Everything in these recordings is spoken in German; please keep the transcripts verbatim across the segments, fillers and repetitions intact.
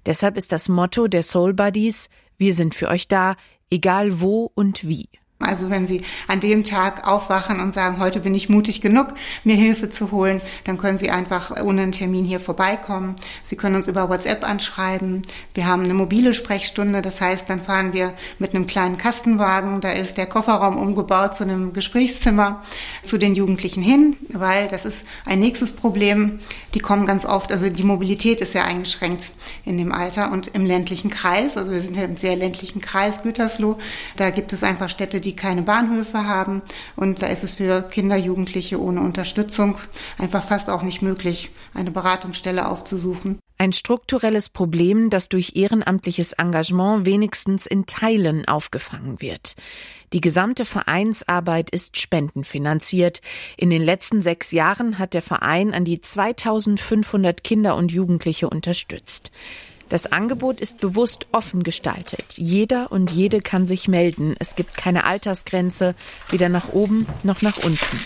Deshalb ist das Motto der Soul Buddies: Wir sind für euch da, egal wo und wie. Also wenn Sie an dem Tag aufwachen und sagen, heute bin ich mutig genug, mir Hilfe zu holen, dann können Sie einfach ohne einen Termin hier vorbeikommen. Sie können uns über WhatsApp anschreiben. Wir haben eine mobile Sprechstunde, das heißt, dann fahren wir mit einem kleinen Kastenwagen, da ist der Kofferraum umgebaut zu einem Gesprächszimmer, zu den Jugendlichen hin, weil das ist ein nächstes Problem. Die kommen ganz oft, also die Mobilität ist ja eingeschränkt in dem Alter und im ländlichen Kreis, also wir sind ja im sehr ländlichen Kreis, Gütersloh, da gibt es einfach Städte, die keine Bahnhöfe haben. Und da ist es für Kinder, Jugendliche ohne Unterstützung einfach fast auch nicht möglich, eine Beratungsstelle aufzusuchen. Ein strukturelles Problem, das durch ehrenamtliches Engagement wenigstens in Teilen aufgefangen wird. Die gesamte Vereinsarbeit ist spendenfinanziert. In den letzten sechs Jahren hat der Verein an die zweitausendfünfhundert Kinder und Jugendliche unterstützt. Das Angebot ist bewusst offen gestaltet. Jeder und jede kann sich melden. Es gibt keine Altersgrenze, weder nach oben noch nach unten.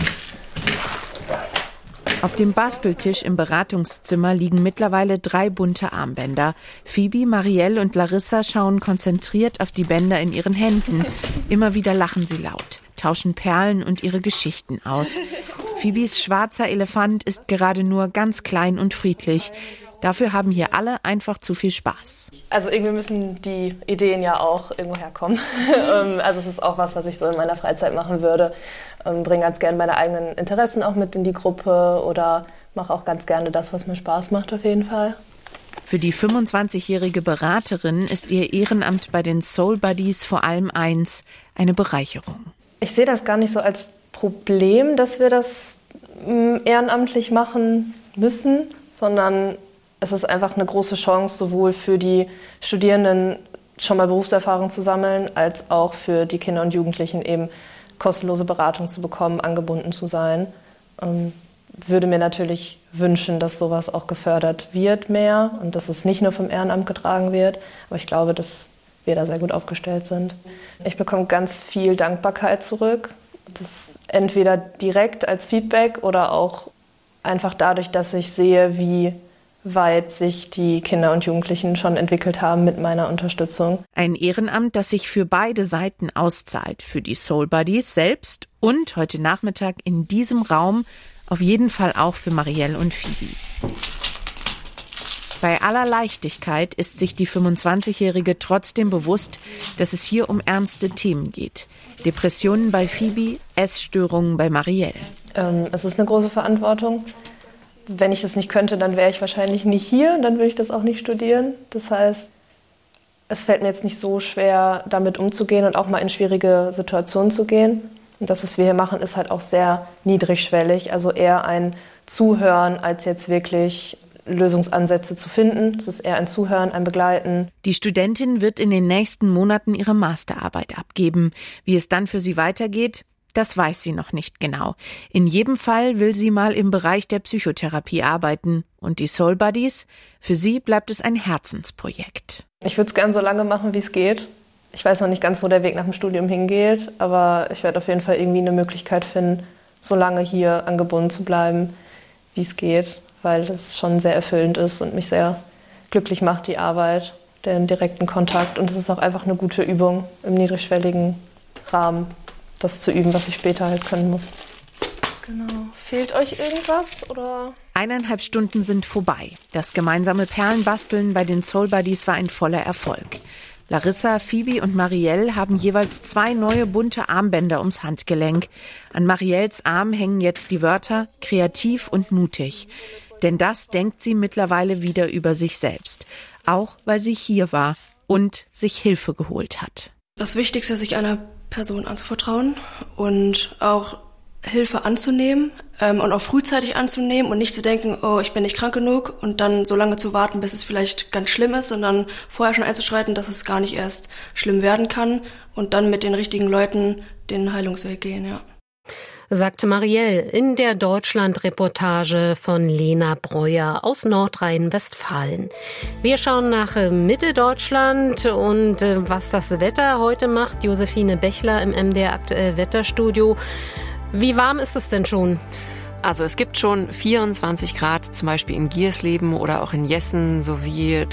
Auf dem Basteltisch im Beratungszimmer liegen mittlerweile drei bunte Armbänder. Phoebe, Marielle und Larissa schauen konzentriert auf die Bänder in ihren Händen. Immer wieder lachen sie laut, tauschen Perlen und ihre Geschichten aus. Phoebes schwarzer Elefant ist gerade nur ganz klein und friedlich. Dafür haben hier alle einfach zu viel Spaß. Also irgendwie müssen die Ideen ja auch irgendwo herkommen. Also es ist auch was, was ich so in meiner Freizeit machen würde. Bringe ganz gerne meine eigenen Interessen auch mit in die Gruppe oder mache auch ganz gerne das, was mir Spaß macht auf jeden Fall. Für die fünfundzwanzigjährige Beraterin ist ihr Ehrenamt bei den Soul Buddies vor allem eins: eine Bereicherung. Ich sehe das gar nicht so als Problem, dass wir das ehrenamtlich machen müssen, sondern es ist einfach eine große Chance, sowohl für die Studierenden schon mal Berufserfahrung zu sammeln, als auch für die Kinder und Jugendlichen eben kostenlose Beratung zu bekommen, angebunden zu sein. Ähm, würde mir natürlich wünschen, dass sowas auch gefördert wird mehr und dass es nicht nur vom Ehrenamt getragen wird. Aber ich glaube, dass wir da sehr gut aufgestellt sind. Ich bekomme ganz viel Dankbarkeit zurück. Das entweder direkt als Feedback oder auch einfach dadurch, dass ich sehe, wie weit sich die Kinder und Jugendlichen schon entwickelt haben mit meiner Unterstützung. Ein Ehrenamt, das sich für beide Seiten auszahlt, für die Soul Buddies selbst und heute Nachmittag in diesem Raum auf jeden Fall auch für Marielle und Phoebe. Bei aller Leichtigkeit ist sich die fünfundzwanzigjährige trotzdem bewusst, dass es hier um ernste Themen geht. Depressionen bei Phoebe, Essstörungen bei Marielle. Ähm, es ist eine große Verantwortung. Wenn ich das nicht könnte, dann wäre ich wahrscheinlich nicht hier, dann würde ich das auch nicht studieren. Das heißt, es fällt mir jetzt nicht so schwer, damit umzugehen und auch mal in schwierige Situationen zu gehen. Und das, was wir hier machen, ist halt auch sehr niedrigschwellig, also eher ein Zuhören, als jetzt wirklich Lösungsansätze zu finden. Es ist eher ein Zuhören, ein Begleiten. Die Studentin wird in den nächsten Monaten ihre Masterarbeit abgeben. Wie es dann für sie weitergeht, das weiß sie noch nicht genau. In jedem Fall will sie mal im Bereich der Psychotherapie arbeiten. Und die Soul Buddies? Für sie bleibt es ein Herzensprojekt. Ich würde es gern so lange machen, wie es geht. Ich weiß noch nicht ganz, wo der Weg nach dem Studium hingeht, aber ich werde auf jeden Fall irgendwie eine Möglichkeit finden, so lange hier angebunden zu bleiben, wie es geht, weil das schon sehr erfüllend ist und mich sehr glücklich macht, die Arbeit, den direkten Kontakt. Und es ist auch einfach eine gute Übung im niedrigschwelligen Rahmen, das zu üben, was ich später halt können muss. Genau. Fehlt euch irgendwas, oder? Eineinhalb Stunden sind vorbei. Das gemeinsame Perlenbasteln bei den Soul Buddies war ein voller Erfolg. Larissa, Phoebe und Marielle haben jeweils zwei neue bunte Armbänder ums Handgelenk. An Marielles Arm hängen jetzt die Wörter kreativ und mutig. Denn das denkt sie mittlerweile wieder über sich selbst. Auch weil sie hier war und sich Hilfe geholt hat. Das Wichtigste ist, sich einer Person anzuvertrauen und auch Hilfe anzunehmen ähm, und auch frühzeitig anzunehmen und nicht zu denken, oh, ich bin nicht krank genug und dann so lange zu warten, bis es vielleicht ganz schlimm ist, sondern vorher schon einzuschreiten, dass es gar nicht erst schlimm werden kann und dann mit den richtigen Leuten den Heilungsweg gehen, ja. Sagte Marielle in der Deutschland-Reportage von Lena Breuer aus Nordrhein-Westfalen. Wir schauen nach Mitteldeutschland und was das Wetter heute macht. Josephine Bechler im M D R Aktuell Wetterstudio. Wie warm ist es denn schon? Also es gibt schon vierundzwanzig Grad, zum Beispiel in Giersleben oder auch in Jessen sowie